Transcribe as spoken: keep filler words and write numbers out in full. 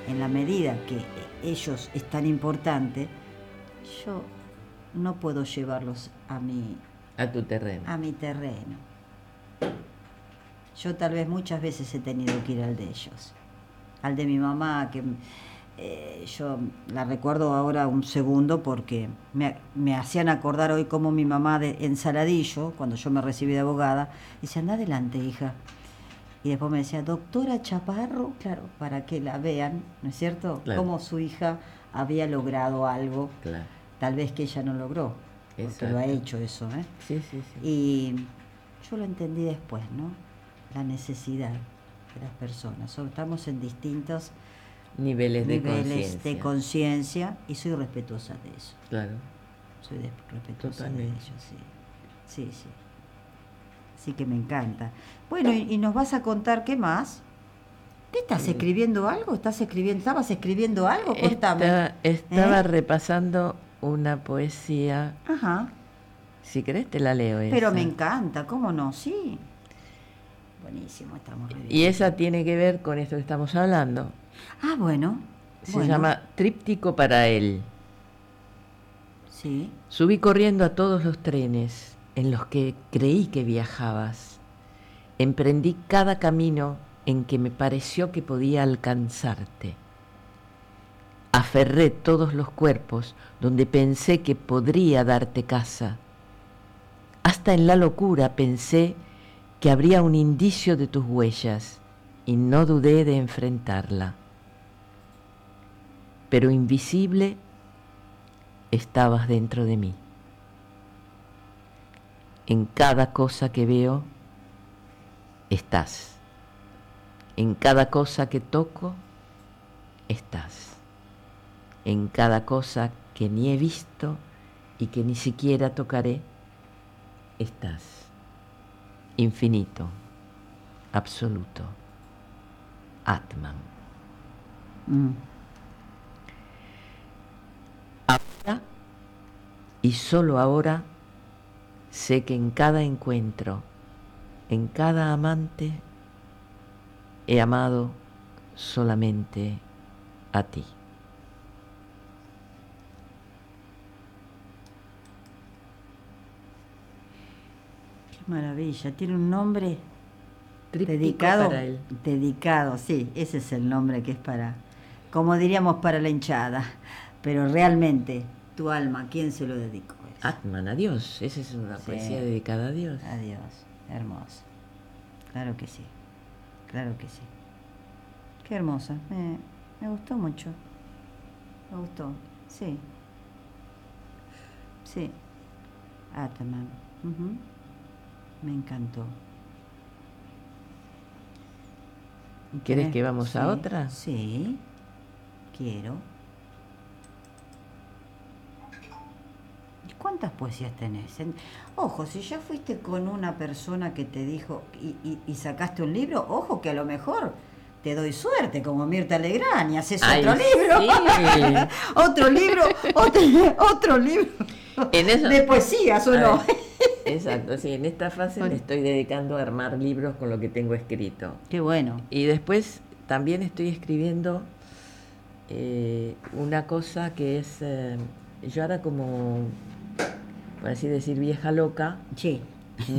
en la medida que ellos es tan importante, yo no puedo llevarlos a mi, a tu terreno. A mi terreno. Yo tal vez muchas veces he tenido que ir al de ellos, al de mi mamá, que eh, yo la recuerdo ahora un segundo porque me, me hacían acordar hoy cómo mi mamá de, en Saladillo, cuando yo me recibí de abogada, dice, anda adelante, hija. Y después me decía, doctora Chaparro, claro, para que la vean, ¿no es cierto? Claro. Cómo su hija había logrado algo, claro. Tal vez que ella no logró, porque exacto. Lo ha hecho eso, ¿eh? Sí, sí, sí. Y yo lo entendí después, ¿no? La necesidad de las personas. Estamos en distintos niveles, niveles de conciencia y soy respetuosa de eso. Claro. Soy de, respetuosa totalmente. De ello, sí. Sí, sí. Así que me encanta. Bueno, y, y nos vas a contar qué más. ¿Qué estás sí. escribiendo algo? ¿Estás escribiendo? ¿Estabas escribiendo algo? Contame. Está, estaba ¿Eh? repasando una poesía. Ajá. Si querés te la leo. Pero esa. me encanta, ¿cómo no? Sí. Buenísimo, estamos re bien. Y esa tiene que ver con esto que estamos hablando. Ah, bueno. Se bueno. llama Tríptico para él. Sí. Subí corriendo a todos los trenes en los que creí que viajabas. Emprendí cada camino en que me pareció que podía alcanzarte. Aferré todos los cuerpos donde pensé que podría darte casa. Hasta en la locura pensé que habría un indicio de tus huellas y no dudé de enfrentarla. Pero invisible estabas dentro de mí. En cada cosa que veo estás. En cada cosa que toco estás. En cada cosa que ni he visto y que ni siquiera tocaré estás. Infinito, absoluto, Atman. Mm. Ahora y solo ahora sé que en cada encuentro, en cada amante, he amado solamente a ti. Qué maravilla, tiene un nombre Tríptico dedicado, para él. dedicado, sí, ese es el nombre que es para, como diríamos, para la hinchada, pero realmente, tu alma, ¿quién se lo dedicó? Atman, a Dios, esa es una sí. poesía dedicada a Dios. A Dios, hermoso, claro que sí, claro que sí. Qué hermosa, me, me gustó mucho, me gustó, sí, sí, Atman, uh-huh. Me encantó. ¿Quieres que vamos sí, a otra? Sí, quiero. ¿Y cuántas poesías tenés? Ojo, si ya fuiste con una persona que te dijo y, y, y sacaste un libro, ojo que a lo mejor te doy suerte, como Mirta Legrand, y haces Ay, otro libro. Sí. otro libro, otro, otro libro en eso, de poesías, ¿o no? Exacto, sí, en esta fase bueno. me estoy dedicando a armar libros con lo que tengo escrito. Qué bueno. Y después también estoy escribiendo eh, una cosa que es, eh, yo ahora como, por así decir, vieja loca. Sí.